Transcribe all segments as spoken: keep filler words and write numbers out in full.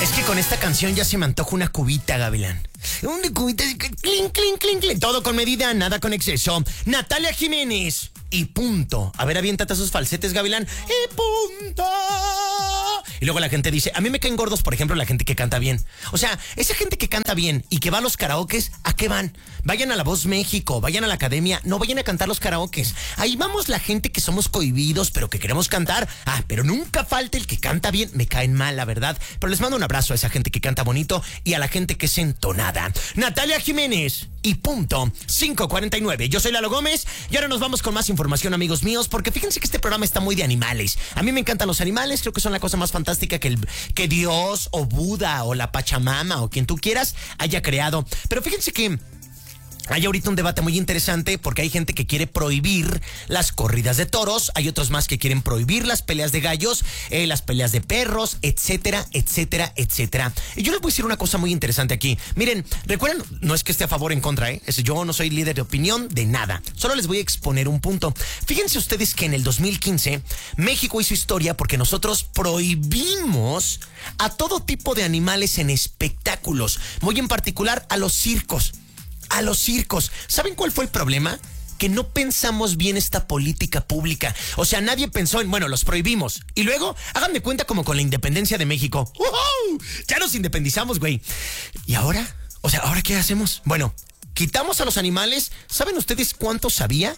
Es que con esta canción ya se me antoja una cubita, Gavilán. Una cubita, clink, clink, clink, clink. Todo con medida, nada con exceso. Natalia Jiménez. Y punto. A ver, aviéntate esos falsetes, Gavilán. Y punto. Y luego la gente dice, a mí me caen gordos, por ejemplo, la gente que canta bien. O sea, esa gente que canta bien y que va a los karaokes, ¿a qué van? Vayan a La Voz México, vayan a la academia, no vayan a cantar los karaokes. Ahí vamos la gente que somos cohibidos, pero que queremos cantar. Ah, pero nunca falta el que canta bien. Me caen mal, la verdad. Pero les mando un abrazo a esa gente que canta bonito y a la gente que es entonada. Natalia Jiménez. Y punto. cinco cuarenta y nueve. Yo soy Lalo Gómez y ahora nos vamos con más información, amigos míos, porque fíjense que este programa está muy de animales. A mí me encantan los animales, creo que son la cosa más fantástica que, el, que Dios o Buda o la Pachamama o quien tú quieras haya creado. Pero fíjense que hay ahorita un debate muy interesante porque hay gente que quiere prohibir las corridas de toros, hay otros más que quieren prohibir las peleas de gallos, eh, las peleas de perros, etcétera, etcétera, etcétera. Y yo les voy a decir una cosa muy interesante aquí. Miren, recuerden, no es que esté a favor o en contra, ¿eh? Yo no soy líder de opinión de nada. Solo les voy a exponer un punto. Fíjense ustedes que en el dos mil quince México hizo historia porque nosotros prohibimos a todo tipo de animales en espectáculos, muy en particular a los circos. A los circos. ¿Saben cuál fue el problema? Que no pensamos bien esta política pública. O sea, nadie pensó en, bueno, los prohibimos. Y luego, hagan de cuenta como con la independencia de México. ¡Uh-huh! Ya nos independizamos, güey. ¿Y ahora? O sea, ¿ahora qué hacemos? Bueno, quitamos a los animales. ¿Saben ustedes cuántos había?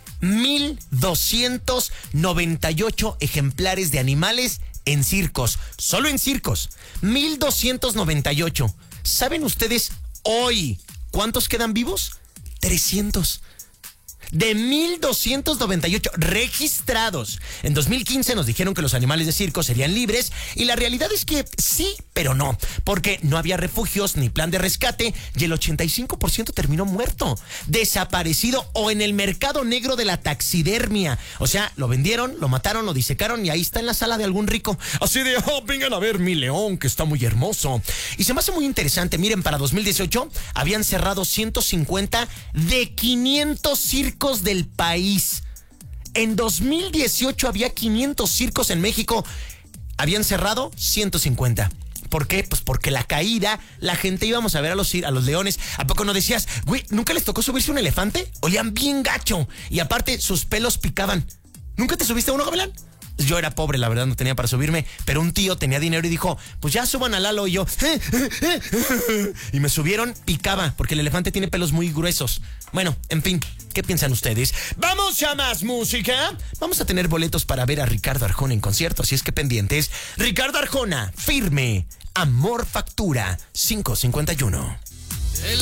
mil doscientos noventa y ocho ejemplares de animales en circos. Solo en circos. mil doscientos noventa y ocho. ¿Saben ustedes hoy cuántos quedan vivos? trescientos. De mil doscientos noventa y ocho registrados. En dos mil quince nos dijeron que los animales de circo serían libres y la realidad es que sí, pero no, porque no había refugios ni plan de rescate y el ochenta y cinco por ciento terminó muerto, desaparecido o en el mercado negro de la taxidermia. O sea, lo vendieron, lo mataron, lo disecaron y ahí está en la sala de algún rico. Así de, oh, vengan a ver mi león que está muy hermoso. Y se me hace muy interesante, miren, para dos mil dieciocho habían cerrado ciento cincuenta de quinientos circos del país. En dos mil dieciocho había quinientos circos en México. Habían cerrado ciento cincuenta. ¿Por qué? Pues porque la caída, la gente íbamos a ver a los, a los leones. ¿A poco no decías, güey, nunca les tocó subirse un elefante? Olían bien gacho. Y aparte, sus pelos picaban. ¿Nunca te subiste a uno, Gavilán? Yo era pobre, la verdad, no tenía para subirme, pero un tío tenía dinero y dijo, pues ya suban a Lalo. Y yo, eh, eh, eh. Y me subieron, picaba, porque el elefante tiene pelos muy gruesos. Bueno, en fin, ¿qué piensan ustedes? ¡Vamos a más música! Vamos a tener boletos para ver a Ricardo Arjona en concierto, así es que pendientes. Ricardo Arjona, Firme, Amor Factura, cinco cincuenta y uno.